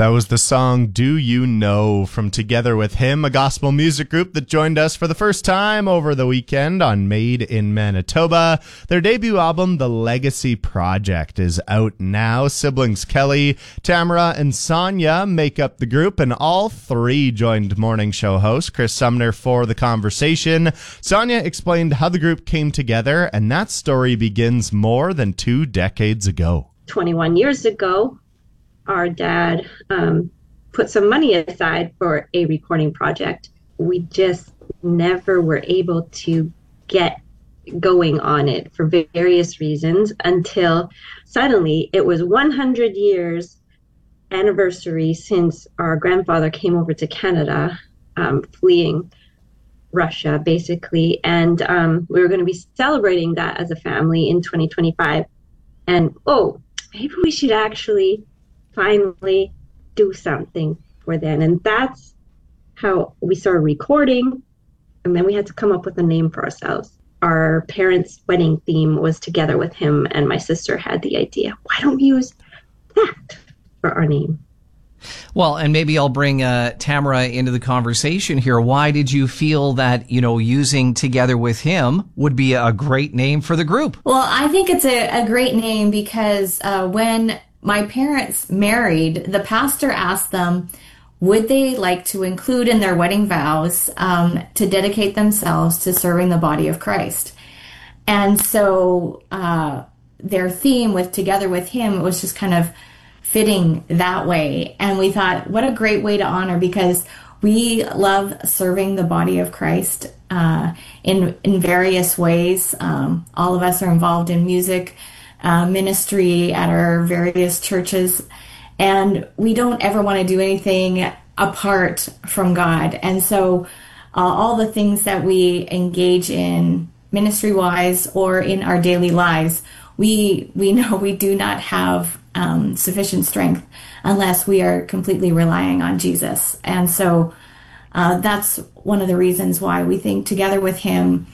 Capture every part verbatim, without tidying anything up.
That was the song Do You Know from Together With Him, a gospel music group that joined us for the first time over the weekend on Made in Manitoba. Their debut album, The Legacy Project, is out now. Siblings Kelly, Tamara, and Sonia make up the group, and all three joined morning show host Chris Sumner for the conversation. Sonia explained how the group came together, and that story begins more than two decades ago. twenty-one years ago, our dad um, put some money aside for a recording project. We just never were able to get going on it for various reasons until suddenly it was one hundred years anniversary since our grandfather came over to Canada, um, fleeing Russia, basically. And um, we were going to be celebrating that as a family in twenty twenty-five. And, oh, maybe we should actually finally do something for then. And that's how we started recording. And then we had to come up with a name for ourselves. Our parents' wedding theme was Together With Him, and my sister had the idea, why don't we use that for our name? Well, and maybe I'll bring uh, Tamara into the conversation here. Why did you feel that, you know, using Together With Him would be a great name for the group? Well, I think it's a, a great name because uh, when my parents married, the pastor asked them, would they like to include in their wedding vows um, to dedicate themselves to serving the body of Christ? And so uh, their theme with Together With Him was just kind of fitting that way. And we thought, what a great way to honor, because we love serving the body of Christ uh, in, in various ways. Um, all of us are involved in music Uh, ministry at our various churches, and we don't ever want to do anything apart from God. And so uh, all the things that we engage in ministry-wise or in our daily lives, we we know we do not have um, sufficient strength unless we are completely relying on Jesus. And so uh, that's one of the reasons why we think Together With Him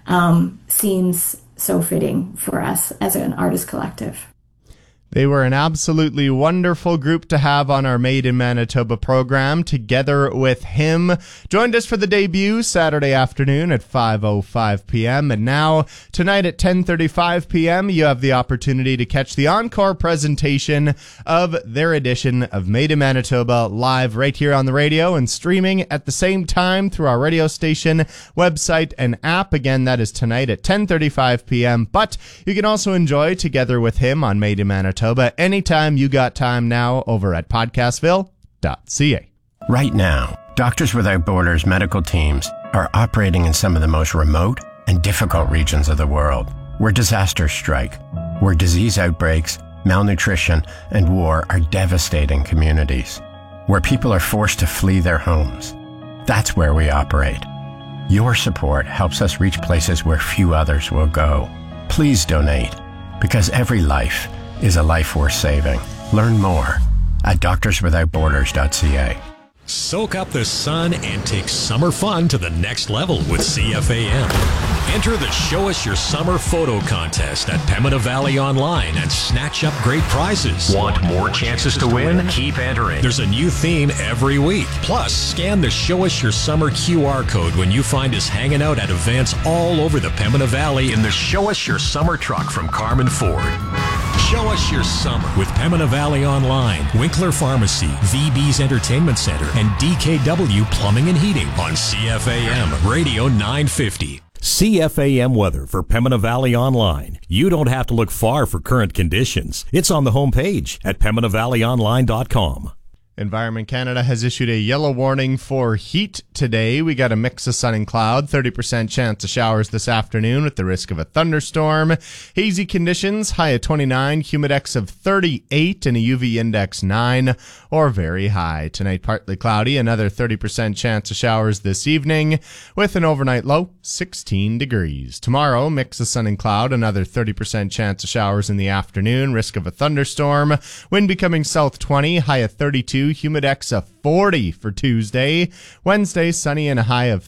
um, seems so fitting for us as an artist collective. They were an absolutely wonderful group to have on our Made in Manitoba program, Together With Him. Joined us for the debut Saturday afternoon at five oh five p.m. And now, tonight at ten thirty-five p.m., you have the opportunity to catch the encore presentation of their edition of Made in Manitoba live right here on the radio and streaming at the same time through our radio station, website, and app. Again, that is tonight at ten thirty-five p.m. But you can also enjoy Together With Him on Made in Manitoba anytime you got time now over at podcastville dot c a. Right now, Doctors Without Borders medical teams are operating in some of the most remote and difficult regions of the world, where disasters strike, where disease outbreaks, malnutrition, and war are devastating communities, where people are forced to flee their homes. That's where we operate. Your support helps us reach places where few others will go. Please donate, because every life is a life worth saving. Learn more at doctors without borders dot c a. Soak up the sun and take summer fun to the next level with C F A M. Enter the Show Us Your Summer photo contest at Pembina Valley Online and snatch up great prizes. Want more chances to win? Keep entering. There's a new theme every week. Plus, scan the Show Us Your Summer Q R code when you find us hanging out at events all over the Pembina Valley in the Show Us Your Summer truck from Carmen Ford. Show Us Your Summer with Pembina Valley Online, Winkler Pharmacy, V B's Entertainment Center, and D K W Plumbing and Heating on C F A M Radio nine fifty. C F A M weather for Pembina Valley Online. You don't have to look far for current conditions. It's on the homepage at pembina valley online dot com. Environment Canada has issued a yellow warning for heat today. We got a mix of sun and cloud, thirty percent chance of showers this afternoon with the risk of a thunderstorm. Hazy conditions, high of twenty-nine, humidex of thirty-eight, and a U V index nine or very high. Tonight, partly cloudy, another thirty percent chance of showers this evening with an overnight low, sixteen degrees. Tomorrow, mix of sun and cloud, another thirty percent chance of showers in the afternoon, risk of a thunderstorm. Wind becoming south twenty, high of thirty-two, humidex of forty for Tuesday. Wednesday, sunny and a high of